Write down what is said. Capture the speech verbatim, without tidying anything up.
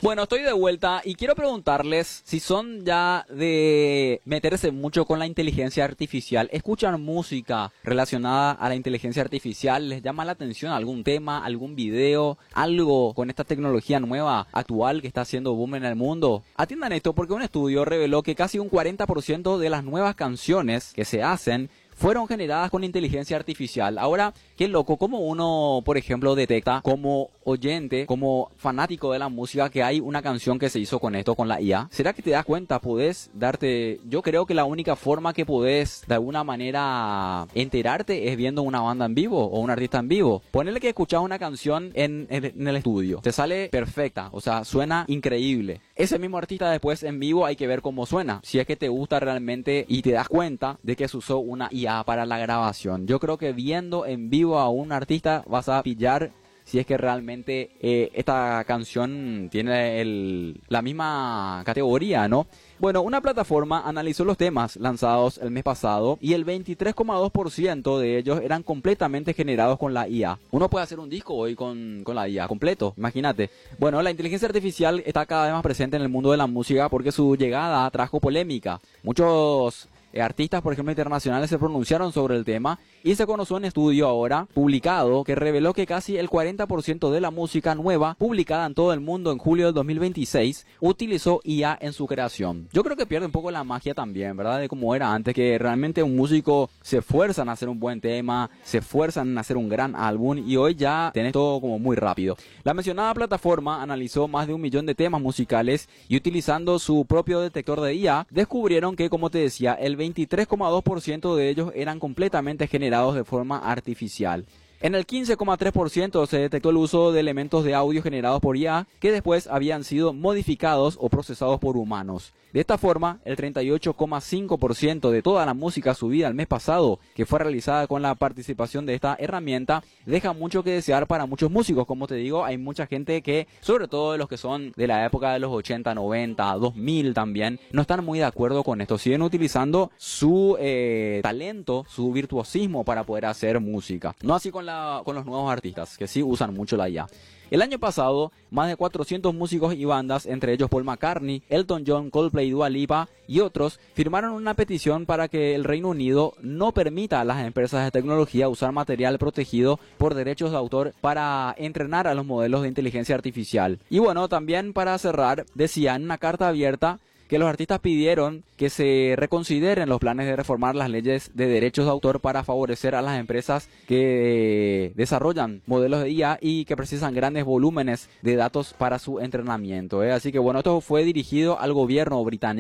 Bueno, estoy de vuelta y quiero preguntarles si son ya de meterse mucho con la inteligencia artificial, escuchan música relacionada a la inteligencia artificial, les llama la atención algún tema, algún video, algo con esta tecnología nueva, actual, que está haciendo boom en el mundo. Atiendan esto porque un estudio reveló que casi un cuarenta por ciento de las nuevas canciones que se hacen fueron generadas con inteligencia artificial. Ahora, qué loco, como uno, por ejemplo, detecta como oyente, como fanático de la música, que hay una canción que se hizo con esto, con la I A. ¿Será que te das cuenta? Podés darte... Yo creo que la única forma que podés, de alguna manera, enterarte es viendo una banda en vivo o un artista en vivo. Ponele que escuchás una canción en, en, en el estudio. Te sale perfecta, o sea, suena increíble. Ese mismo artista después en vivo hay que ver cómo suena. Si es que te gusta realmente y te das cuenta de que se usó una I A para la grabación. Yo creo que viendo en vivo a un artista vas a pillar si es que realmente eh, esta canción tiene el, la misma categoría, ¿no? Bueno, una plataforma analizó los temas lanzados el mes pasado y el veintitrés coma dos por ciento de ellos eran completamente generados con la I A. Uno puede hacer un disco hoy con, con la I A completo, imagínate. Bueno, la inteligencia artificial está cada vez más presente en el mundo de la música porque su llegada trajo polémica. Muchos Eh, artistas, por ejemplo, internacionales se pronunciaron sobre el tema y se conoció un estudio ahora publicado que reveló que casi el cuarenta por ciento de la música nueva publicada en todo el mundo en julio del dos mil veintiséis utilizó I A en su creación. Yo creo que pierde un poco la magia también, ¿verdad? De cómo era antes, que realmente un músico se esfuerzan a hacer un buen tema, se esfuerzan en hacer un gran álbum y hoy ya tenés todo como muy rápido. La mencionada plataforma analizó más de un millón de temas musicales y utilizando su propio detector de I A descubrieron que, como te decía, el veintitrés coma dos por ciento de ellos eran completamente generados de forma artificial. En el quince coma tres por ciento se detectó el uso de elementos de audio generados por I A que después habían sido modificados o procesados por humanos. De esta forma, el treinta y ocho coma cinco por ciento de toda la música subida el mes pasado, que fue realizada con la participación de esta herramienta, deja mucho que desear para muchos músicos. Como te digo, hay mucha gente que, sobre todo los que son de la época de los ochenta, noventa, dos mil también, no están muy de acuerdo con esto. Siguen utilizando su eh, talento, su virtuosismo para poder hacer música. No así con, la, con los nuevos artistas, que sí usan mucho la I A. El año pasado, más de cuatrocientos músicos y bandas, entre ellos Paul McCartney, Elton John, Coldplay, Dua Lipa y otros, firmaron una petición para que el Reino Unido no permita a las empresas de tecnología usar material protegido por derechos de autor para entrenar a los modelos de inteligencia artificial. Y bueno, también para cerrar, decía en una carta abierta que los artistas pidieron que se reconsideren los planes de reformar las leyes de derechos de autor para favorecer a las empresas que desarrollan modelos de I A y que precisan grandes volúmenes de datos para su entrenamiento, ¿eh? Así que bueno, esto fue dirigido al gobierno británico.